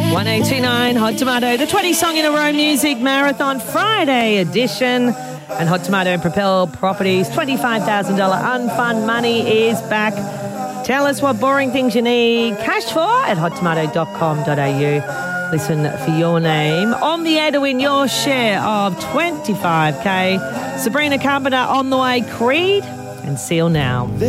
1829 Hot Tomato, the 20 Song in a Row Music Marathon Friday edition. And Hot Tomato Propel Properties $25,000 unfund money is back. Tell us what boring things you need cash for at hottomato.com.au. Listen for your name on the air to win your share of $25K. Sabrina Carpenter on the way, Creed and Seal now.